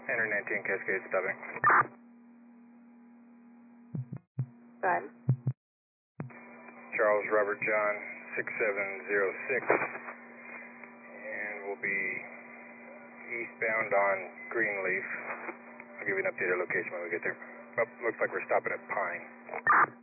Enter 19 Cascade, stopping. Go ahead. Charles Robert John 6706. And we'll be eastbound on Greenleaf. I'll give you an updated location when we get there. Oh, looks like we're stopping at Pine.